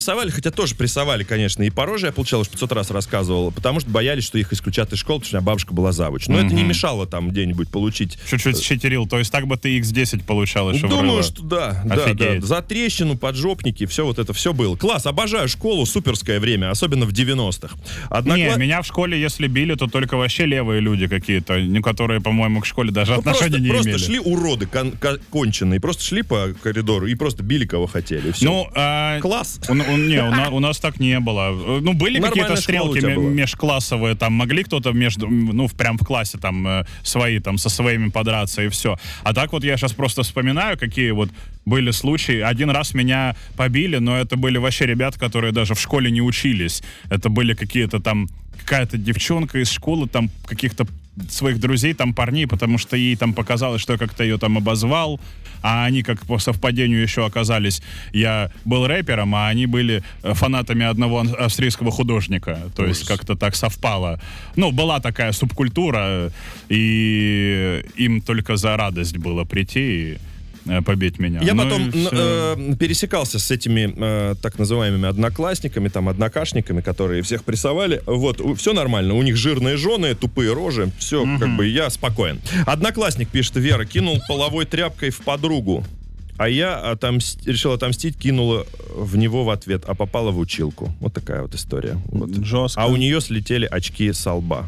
Прессовали, хотя тоже прессовали, конечно, и по роже я получал, уж 500 раз рассказывал, потому что боялись, что их исключат из школы, потому что у меня бабушка была завуч. Но это не мешало там где-нибудь получить... Чуть-чуть читерил, то есть так бы ты X10 получал еще в Думаю, рыло. что да. За трещину, поджопники, все вот это все было. Класс, обожаю школу, суперское время, особенно в 90-х. Не, меня в школе, если били, то только вообще левые люди какие-то, которые, по-моему, к шоле даже отношения не имели. Просто шли уроды конченые, просто шли по коридору и просто били кого хотели. Все. Ну, класс. У нас так не было. Ну, были какие-то стрелки межклассовые, там могли кто-то прям в классе там свои, там, со своими подраться и все. А так вот я сейчас просто вспоминаю, какие вот были случаи. Один раз меня побили, но это были вообще ребята, которые даже в школе не учились. Это были какая-то девчонка из школы, там, каких-то своих друзей, там, парней, потому что ей там показалось, что я как-то ее там обозвал, а они, как по совпадению еще оказались, я был рэпером, а они были фанатами одного австрийского художника. То есть как-то так совпало. Ну, была такая субкультура, и им только за радость было прийти и побить меня. Я потом пересекался с этими так называемыми одноклассниками, там, однокашниками, которые всех прессовали. Вот, все нормально. У них жирные жены, тупые рожи. Все, как бы, я спокоен. Одноклассник, пишет Вера, кинул половой тряпкой в подругу. А я решил отомстить, кинула в него в ответ, а попала в училку. Вот такая вот история. Вот. Жестко. А у нее слетели очки со лба.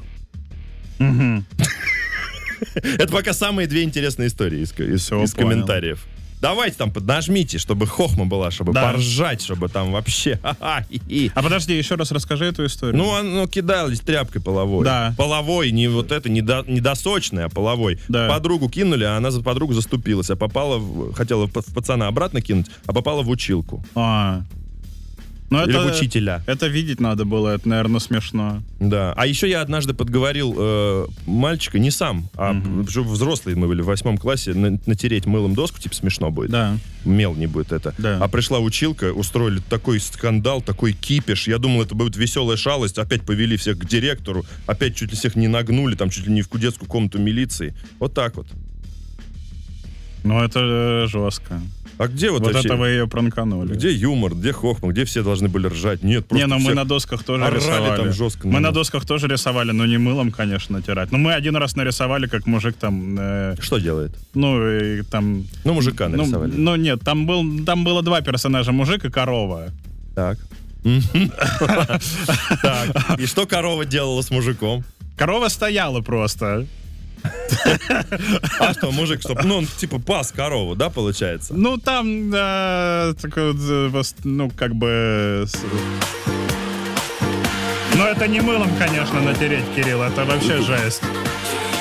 Это пока самые две интересные истории из комментариев. Давайте там поднажмите, чтобы хохма была, чтобы поржать, чтобы там вообще... А подожди, еще раз расскажи эту историю. Ну, оно кидалось тряпкой половой. Да. Половой, не вот это, не досочный, а половой. Да. Подругу кинули, а она за подругу заступилась, а хотела в пацана обратно кинуть, а попала в училку. Но или в учителя. Это видеть надо было, это, наверное, смешно. Да. А еще я однажды подговорил мальчика, не сам, а взрослые мы были в 8 классе, натереть мылом доску, типа смешно будет. Да. Мел не будет это. Да. А пришла училка, устроили такой скандал, такой кипиш. Я думал, это будет веселая шалость. Опять повели всех к директору, опять чуть ли всех не нагнули, там чуть ли не в детскую комнату милиции. Вот так вот. Ну, это жестко. А где вот вообще? Это вы ее пранканули. Где юмор, где хохма, где все должны были ржать? Нет, просто мы на досках тоже рисовали. Там жестко. Мы на досках тоже рисовали, но не мылом, конечно, натирать. Но мы один раз нарисовали, как мужик там... Что делает? И там... мужика нарисовали. Нет, там было два персонажа, мужик и корова. Так. И что корова делала с мужиком? Корова стояла просто. А что, мужик, он типа пас корову, да, получается? Ну, там, такой вот, как бы... Но это не мылом, конечно, натереть, Кирилл, это вообще жесть.